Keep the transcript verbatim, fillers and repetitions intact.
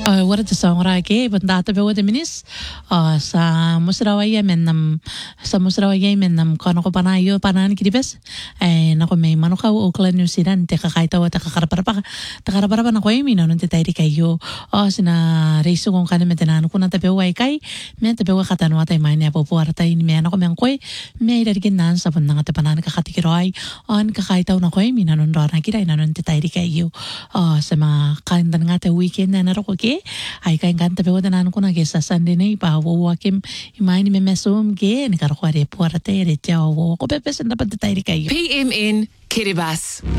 Uh, what is the ora ke banda be wode minis uh, sa musrawaya mennam sa musrawaya mennam kono ko panayo panan kiribes eh nako may manuka Auckland New Zealand te kakaita wa te kakarapara te kakarapara na ko imi no te tairi kayo o sina reisu kong kana metena no kuna te be wai kai me te be wa kata no tai mai ne po po arta ini me nako men koi me ira kin nan sa banda te panan ka khati kiroi on kakaita na ko imi no ro na kirai no te tairi kayo o sa ma kain dan ngate weekend na ro ko ke ai ka encanta pe wada nan kuna ke sa Sunday nei pa wo wa kem imaini me mesum ke ni kar khware puara te re chao wo ko pe pe senda pa te tairi kai P M N Kiribati.